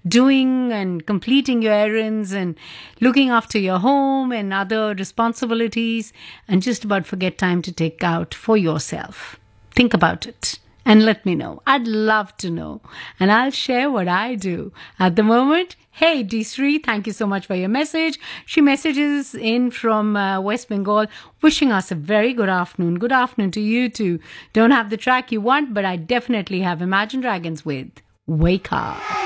doing and completing your errands and looking after your home and other responsibilities, and just about forget time to take out for yourself. Think about it and let me know. I'd love to know. And I'll share what I do. At the moment, hey, D3, thank you so much for your message. She messages in from West Bengal, wishing us a very good afternoon. Good afternoon to you too. Don't have the track you want, but I definitely have Imagine Dragons with Wake Up.